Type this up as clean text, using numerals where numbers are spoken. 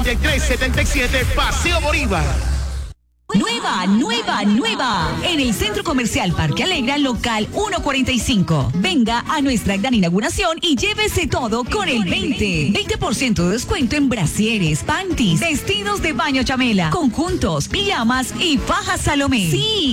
De 377 Paseo Bolívar. Nueva. En el Centro Comercial Parque Alegra, local 145. Venga a nuestra gran inauguración y llévese todo con el 20% de descuento en brasieres, panties, vestidos de baño chamela, conjuntos, pijamas y fajas Salomé. Sí.